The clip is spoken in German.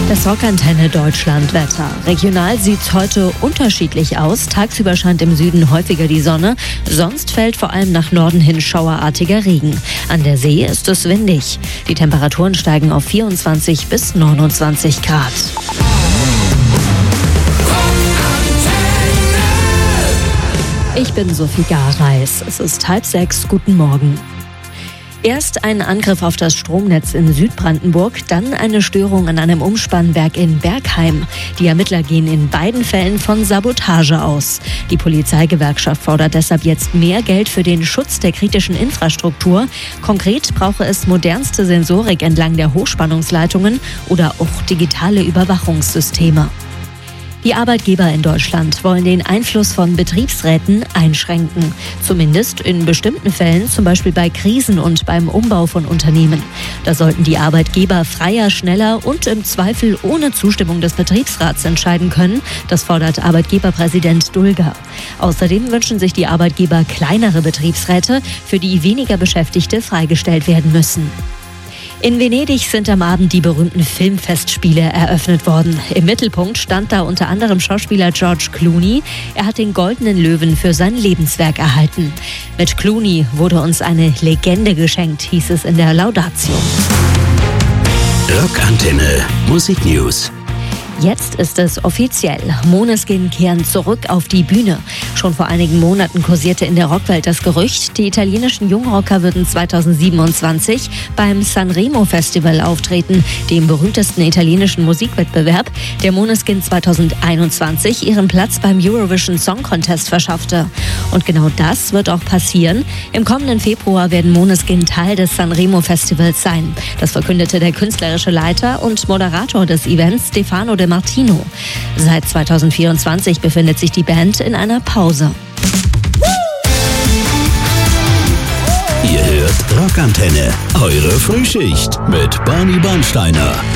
Das Rockantenne Deutschland-Wetter. Regional sieht es heute unterschiedlich aus. Tagsüber scheint im Süden häufiger die Sonne. Sonst fällt vor allem nach Norden hin schauerartiger Regen. An der See ist es windig. Die Temperaturen steigen auf 24 bis 29 Grad. Ich bin Sophie Gareis. Es ist 5:30. Guten Morgen. Erst ein Angriff auf das Stromnetz in Südbrandenburg, dann eine Störung an einem Umspannwerk in Bergheim. Die Ermittler gehen in beiden Fällen von Sabotage aus. Die Polizeigewerkschaft fordert deshalb jetzt mehr Geld für den Schutz der kritischen Infrastruktur. Konkret brauche es modernste Sensorik entlang der Hochspannungsleitungen oder auch digitale Überwachungssysteme. Die Arbeitgeber in Deutschland wollen den Einfluss von Betriebsräten einschränken. Zumindest in bestimmten Fällen, zum Beispiel bei Krisen und beim Umbau von Unternehmen. Da sollten die Arbeitgeber freier, schneller und im Zweifel ohne Zustimmung des Betriebsrats entscheiden können. Das fordert Arbeitgeberpräsident Dulger. Außerdem wünschen sich die Arbeitgeber kleinere Betriebsräte, für die weniger Beschäftigte freigestellt werden müssen. In Venedig sind am Abend die berühmten Filmfestspiele eröffnet worden. Im Mittelpunkt stand da unter anderem Schauspieler George Clooney. Er hat den Goldenen Löwen für sein Lebenswerk erhalten. Mit Clooney wurde uns eine Legende geschenkt, hieß es in der Laudatio. Rockantenne Musiknews. Jetzt ist es offiziell. Måneskin kehren zurück auf die Bühne. Schon vor einigen Monaten kursierte in der Rockwelt das Gerücht, die italienischen Jungrocker würden 2027 beim Sanremo Festival auftreten, dem berühmtesten italienischen Musikwettbewerb, der Måneskin 2021 ihren Platz beim Eurovision Song Contest verschaffte. Und genau das wird auch passieren. Im kommenden Februar werden Måneskin Teil des Sanremo Festivals sein. Das verkündete der künstlerische Leiter und Moderator des Events, Stefano De Martino. Seit 2024 befindet sich die Band in einer Pause. Ihr hört Rockantenne, eure Frühschicht mit Barney Bernsteiner.